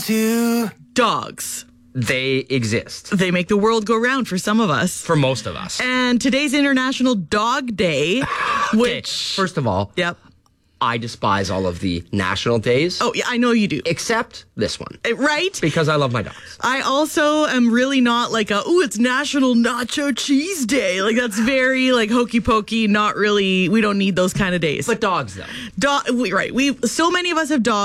to Dogs. They exist. They make the world go round for some of us. For most of us. And today's International Dog Day, which... First of all, Yep. I despise all of the national days. Oh, yeah, I know you do. Except this one. Right? Because I love my dogs. I also am really not like it's National Nacho Cheese Day. Like, that's very, like, hokey pokey, not really, we don't need those kind of days. But dogs, though. Right. So many of us have dogs.